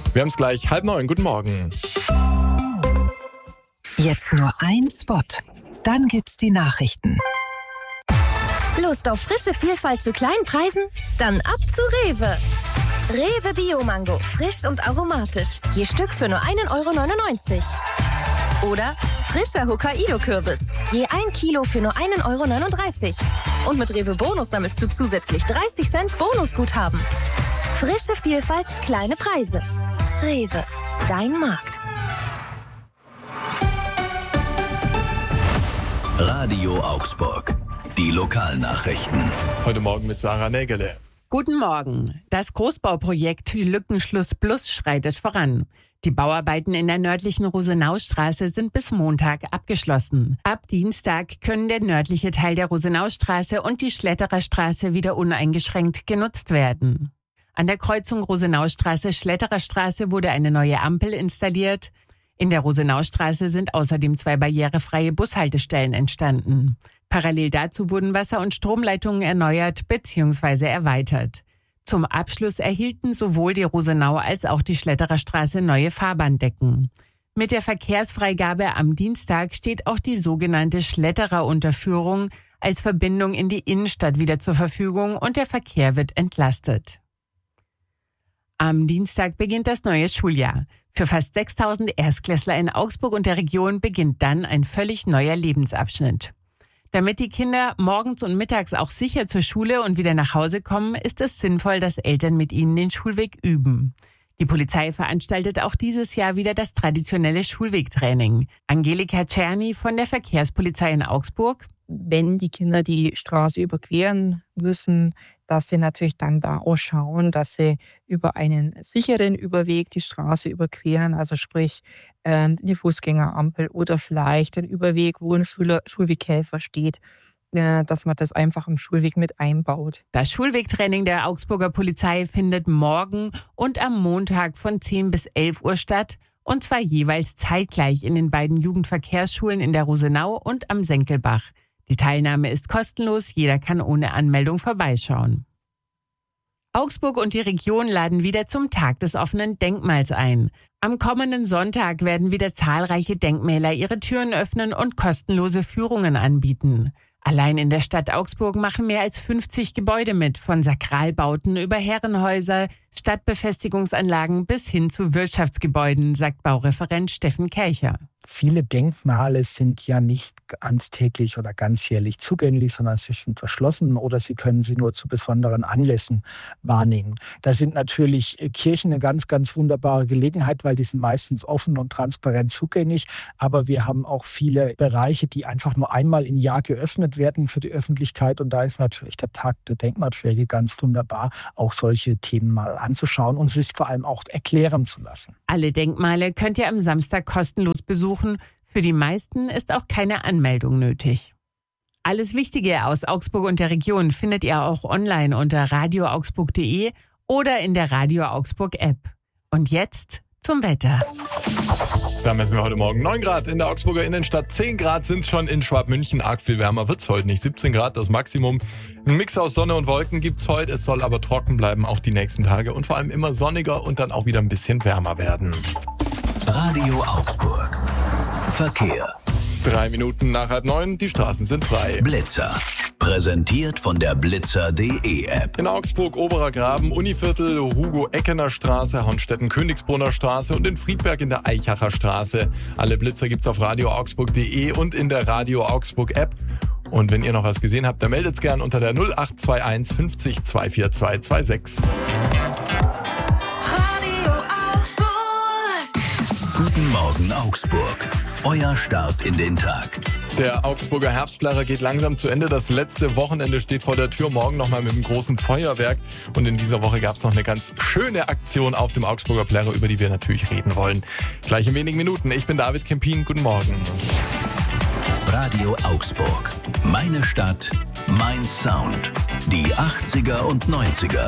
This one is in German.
Wir haben es gleich 8:30. Guten Morgen. Jetzt nur ein Spot. Dann gibt's die Nachrichten. Lust auf frische Vielfalt zu kleinen Preisen? Dann ab zu Rewe. Rewe Bio-Mango, frisch und aromatisch. Je Stück für nur 1,99 €. Oder frischer Hokkaido-Kürbis. Je 1 Kilo für nur 1,39 €. Und mit Rewe Bonus sammelst du zusätzlich 30 Cent Bonusguthaben. Frische Vielfalt, kleine Preise. Rewe, dein Markt. Radio Augsburg. Die Lokalnachrichten. Heute Morgen mit Sarah Nägele. Guten Morgen. Das Großbauprojekt Lückenschluss Plus schreitet voran. Die Bauarbeiten in der nördlichen Rosenaustraße sind bis Montag abgeschlossen. Ab Dienstag können der nördliche Teil der Rosenaustraße und die Schletterer Straße wieder uneingeschränkt genutzt werden. An der Kreuzung Rosenaustraße-Schletterer Straße wurde eine neue Ampel installiert. In der Rosenaustraße sind außerdem 2 barrierefreie Bushaltestellen entstanden. Parallel dazu wurden Wasser- und Stromleitungen erneuert bzw. erweitert. Zum Abschluss erhielten sowohl die Rosenau als auch die Schletterer Straße neue Fahrbahndecken. Mit der Verkehrsfreigabe am Dienstag steht auch die sogenannte Schletterer Unterführung als Verbindung in die Innenstadt wieder zur Verfügung und der Verkehr wird entlastet. Am Dienstag beginnt das neue Schuljahr. Für fast 6.000 Erstklässler in Augsburg und der Region beginnt dann ein völlig neuer Lebensabschnitt. Damit die Kinder morgens und mittags auch sicher zur Schule und wieder nach Hause kommen, ist es sinnvoll, dass Eltern mit ihnen den Schulweg üben. Die Polizei veranstaltet auch dieses Jahr wieder das traditionelle Schulwegtraining. Angelika Czerny von der Verkehrspolizei in Augsburg. Wenn die Kinder die Straße überqueren müssen, dass sie natürlich dann da auch schauen, dass sie über einen sicheren Überweg die Straße überqueren, also sprich die Fußgängerampel oder vielleicht den Überweg, wo ein Schulweghelfer steht, dass man das einfach im Schulweg mit einbaut. Das Schulwegtraining der Augsburger Polizei findet morgen und am Montag von 10 bis 11 Uhr statt, und zwar jeweils zeitgleich in den beiden Jugendverkehrsschulen in der Rosenau und am Senkelbach. Die Teilnahme ist kostenlos, jeder kann ohne Anmeldung vorbeischauen. Augsburg und die Region laden wieder zum Tag des offenen Denkmals ein. Am kommenden Sonntag werden wieder zahlreiche Denkmäler ihre Türen öffnen und kostenlose Führungen anbieten. Allein in der Stadt Augsburg machen mehr als 50 Gebäude mit, von Sakralbauten über Herrenhäuser, Stadtbefestigungsanlagen bis hin zu Wirtschaftsgebäuden, sagt Baureferent Steffen Kelcher. Viele Denkmale sind ja nicht ganztäglich oder ganzjährlich zugänglich, sondern sie sind verschlossen oder Sie können sie nur zu besonderen Anlässen wahrnehmen. Da sind natürlich Kirchen eine ganz, ganz wunderbare Gelegenheit, weil die sind meistens offen und transparent zugänglich. Aber wir haben auch viele Bereiche, die einfach nur einmal im Jahr geöffnet werden für die Öffentlichkeit. Und da ist natürlich der Tag der Denkmalpflege ganz wunderbar, auch solche Themen mal anzuschauen und sich vor allem auch erklären zu lassen. Alle Denkmale könnt ihr am Samstag kostenlos besuchen. Für die meisten ist auch keine Anmeldung nötig. Alles Wichtige aus Augsburg und der Region findet ihr auch online unter radioaugsburg.de oder in der Radio Augsburg App. Und jetzt zum Wetter. Da messen wir heute Morgen 9 Grad in der Augsburger Innenstadt. 10 Grad sind schon in Schwabmünchen. Arg viel wärmer wird's heute nicht. 17 Grad das Maximum. Ein Mix aus Sonne und Wolken gibt's heute. Es soll aber trocken bleiben, auch die nächsten Tage. Und vor allem immer sonniger und dann auch wieder ein bisschen wärmer werden. Radio Augsburg. Verkehr. 3 Minuten nach 8:30. Die Straßen sind frei. Blitzer. Präsentiert von der Blitzer.de App. In Augsburg, Oberer Graben, Univiertel, Hugo-Eckener Straße, Hornstetten-Königsbrunner Straße und in Friedberg in der Eichacher Straße. Alle Blitzer gibt's auf radioaugsburg.de und in der Radio Augsburg App. Und wenn ihr noch was gesehen habt, dann meldet's gern unter der 0821 50 24226. Radio Augsburg. Guten Morgen Augsburg. Euer Start in den Tag. Der Augsburger Herbstplärrer geht langsam zu Ende. Das letzte Wochenende steht vor der Tür. Morgen nochmal mit einem großen Feuerwerk. Und in dieser Woche gab es noch eine ganz schöne Aktion auf dem Augsburger Plärrer, über die wir natürlich reden wollen. Gleich in wenigen Minuten. Ich bin David Kempin. Guten Morgen. Radio Augsburg. Meine Stadt, mein Sound. Die 80er und 90er.